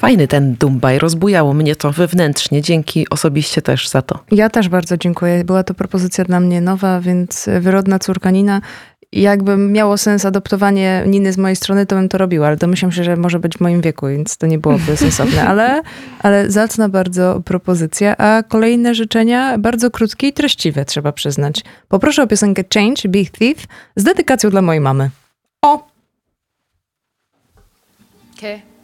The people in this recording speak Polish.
Fajny ten Dumbaj, rozbujało mnie to wewnętrznie. Dzięki osobiście też za to. Ja też bardzo dziękuję. Była to propozycja dla mnie nowa, więc wyrodna córka Nina. Jakby miało sens adoptowanie Niny z mojej strony, to bym to robiła, ale domyślam się, że może być w moim wieku, więc to nie byłoby sensowne. Ale zacna bardzo propozycja. A kolejne życzenia bardzo krótkie i treściwe, trzeba przyznać. Poproszę o piosenkę Change, Big Thief z dedykacją dla mojej mamy. O! Okay.